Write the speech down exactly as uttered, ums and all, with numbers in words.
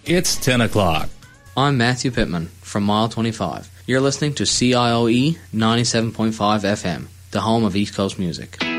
It's ten o'clock. I'm Matthew Pittman from Mile twenty-five. You're listening to C I O E ninety-seven point five F M, the home of East Coast music.